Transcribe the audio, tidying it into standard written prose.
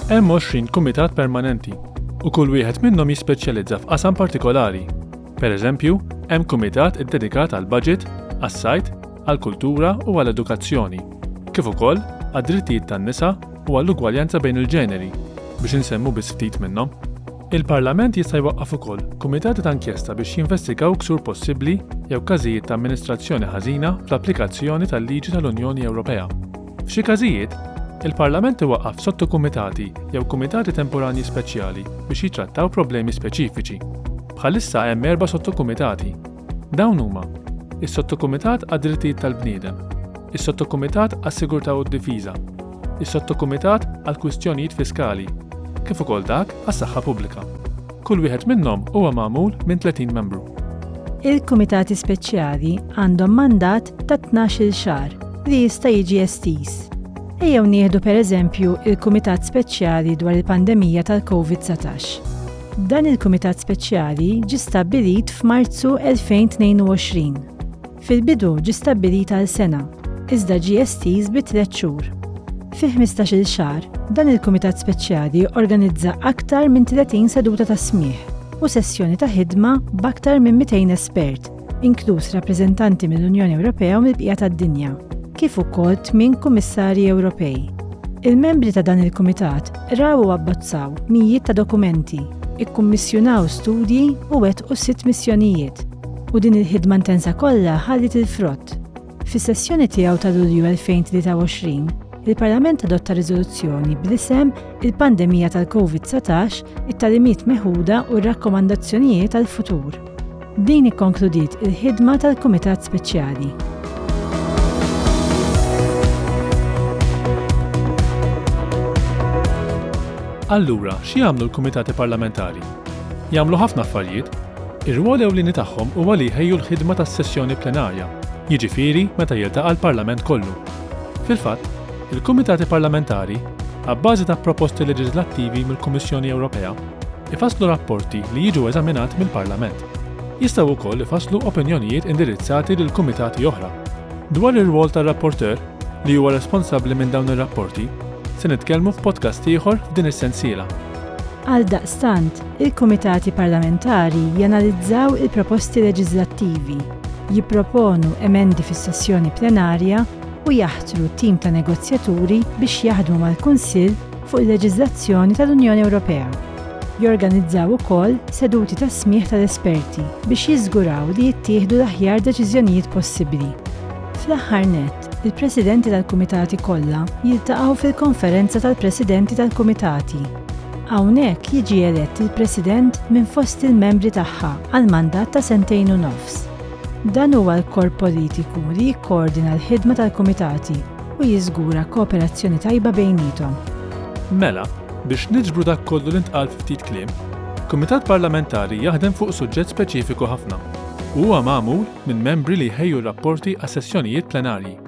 Hemm 20 kumitat permanenti u kull wieħed minnhom jispeċjalizza f'qasam partikolari. Pereżempju, hemm kumitat iddedikat għall-budget, għas-sajt, għall-kultura u għall-edukazzjoni, kif ukoll għad-drittijiet tan-nisa u għall-ugwaljanza bejn il-ġeneri biex insemmu biss ftit minnhom. Il-Parlament jista' jwaqqaf ukoll kumitati ta' inkjesta biex jinvestigaw ksur possibbli jew każijiet ta' amministrazzjoni ħażina fl-applikazzjoni tal-liġi tal-Unjoni Ewropea. F'xi każijiet, il-Parlament iwaqqaf sottokumitati jew kumitati temporanji speċjali biex jitrattaw problemi speċifiċi. Bħalissa hemm 4 sottokumitati. Dawn huma: is-sottokumitat għad-drittijiet tal-bniedem, is-sottokumitat għas-sigurtà u d-difiża, is-sottokumitat għall-kwistjonijiet fiskali, kif ukoll dak għas-saħħa pubblika. Kull wieħed minnhom huwa magħmul minn 30 membru. Il-kumitati speċjali għandhom mandat ta' 12-il xahar li jista' jiġi estiż. Ejjew nieħdu pereżempju il-Kumitat Speċjali dwar il-pandemija tal-COVID-19. Dan il-Kumitat Speċjali ġie stabbilit f'Marzu 2022. Fil-bidu ġie stabbilit għal sena, iżda ġie estiż bi 3 xhur. Fi 15-il xahar, dan il-Kumitat Speċjali organizza aktar minn 30 seduta ta' smigħ u sessjoni ta' ħidma b'aktar minn 200 espert, inkluż rappreżentanti mill-Unjoni Ewropea u mill-bqija tad-dinja, kif ukoll 8 kummissarji Ewropej. Il-membri ta' dan il-Kumitat raw u abbozzaw mijiet ta' dokumenti, ikkummissjonaw studji u wettqu 6 missjonijiet. U din il-ħidma intensa kollha ħallit il-frott. Fis-sessjoni tiegħu ta' Lulju 2023, il-Parlament adotta riżoluzzjoni bl-isem Il-pandemija tal-COVID-19, it-talimiet meħuda u r-rakkomandazzjonijiet tal-futur. Din ikkonkludiet il-ħidma tal-Kumitat Speċjali. Allura, x'i jagħmlu l-kumitati parlamentari? Jagħmlu ħafna affarijiet. Ir-rwol ewlieni tagħhom huwa li jħejju l-ħidma tas-sessjoni plenarja, jiġifieri meta jiltaqa' l-Parlament kollu. Fil-fatt, il-kumitati parlamentari, għabbażi ta' proposti leġislattivi mill-Kummissjoni Ewropea, ifasslu rapporti li jiġu eżaminati mill-Parlament. Jistgħu wkoll ifasslu opinjonijiet indirizzati lil kumitati oħra. Dwar ir-rwol tar-rapporteur li huwa responsabbli minn dawn ir-rapporti, se nitkellmu f'podcast ieħor f'din is-sensiela. Għaldaqstant, il-kumitati parlamentari janalizzaw il-proposti leġislattivi, jipproponu emendi fis-sessjoni plenarja u jaħtru tim ta' negozjaturi biex jaħdmu mal-Kunsill fuq il-leġiżlazzjoni tal-Unjoni Ewropea. Jorganizzaw ukoll seduti ta' smigħ tal-esperti biex jiżguraw li jittieħdu l-aħjar deċiżjonijiet possibbli. Fl-aħħar nett, il-presidenti tal-kumitati kollha jiltaqgħu fil-konferenza tal-presidenti tal-kumitati. Hawnhekk jiġi elett il-president minn fost il-membri tagħha għal mandat ta' 2 u nofs. Dan huwa l-korp politiku li jikkoordina l-ħidma tal-kumitati u jiżgura kooperazzjoni tajba bejniethom. Mela, biex niġbru dak kollu li ntqal ftit kliem, kumitat parlamentari jaħdem fuq suġġett speċifiku ħafna. Huwa magħmul minn membri li jħejju rapporti għas sessjonijiet plenarji.